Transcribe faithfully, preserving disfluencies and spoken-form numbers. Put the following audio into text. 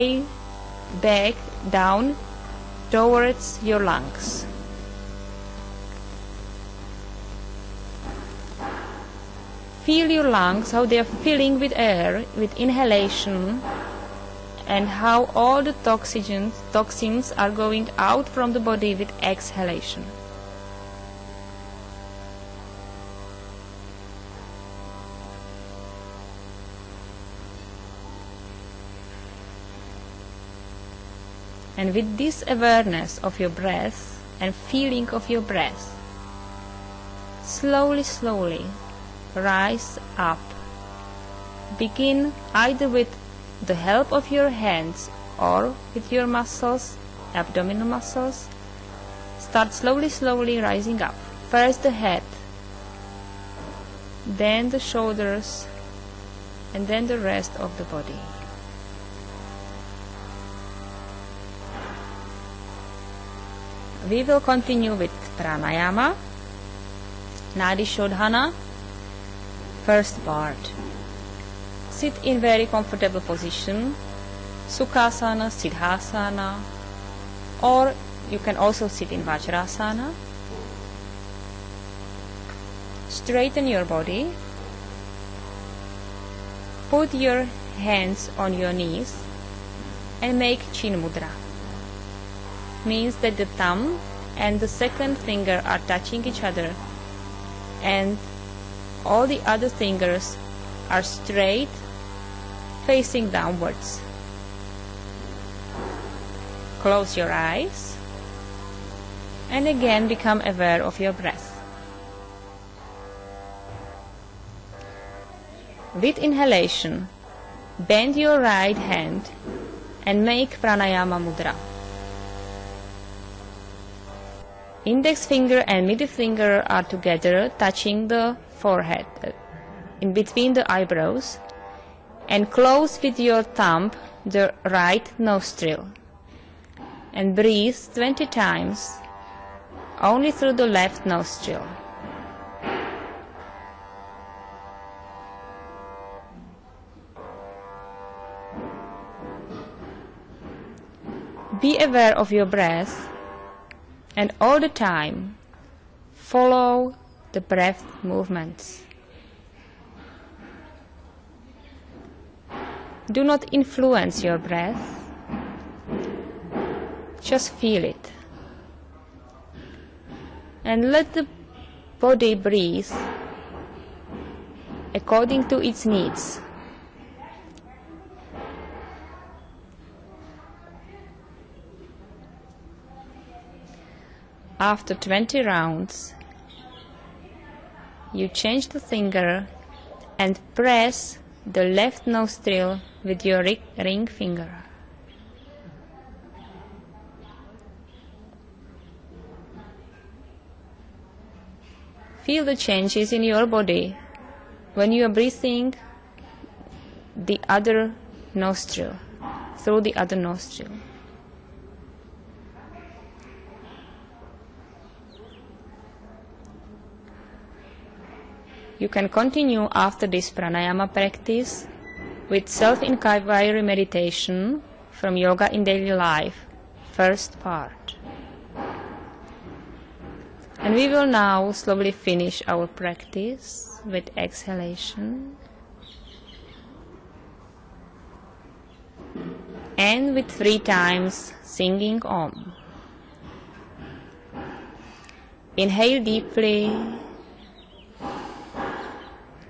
back down towards your lungs. Feel your lungs, how they are filling with air with inhalation, and how all the toxins, toxins are going out from the body with exhalation. And with this awareness of your breath and feeling of your breath, slowly, slowly rise up. Begin either with the help of your hands or with your muscles, abdominal muscles. Start slowly, slowly rising up. First the head, then the shoulders, and then the rest of the body. We will continue with pranayama, Nadi Shodhana, first part. Sit in very comfortable position, Sukhasana, Siddhasana, or you can also sit in Vajrasana. Straighten your body. Put your hands on your knees and make Chin Mudra. Means that the thumb and the second finger are touching each other and all the other fingers are straight, facing downwards. Close your eyes and again become aware of your breath. With inhalation, bend your right hand and make pranayama mudra. Index finger and middle finger are together, touching the forehead, in between the eyebrows, and close with your thumb the right nostril. And breathe twenty times, only through the left nostril. Be aware of your breath, and all the time follow the breath movements. Do not influence your breath, just feel it. And let the body breathe according to its needs. After twenty rounds, you change the finger and press the left nostril with your ring finger. Feel the changes in your body when you are breathing the other nostril, through the other nostril. You can continue after this pranayama practice with self-inquiry meditation from Yoga in Daily Life, first part. And we will now slowly finish our practice with exhalation and with three times singing Om. Inhale deeply.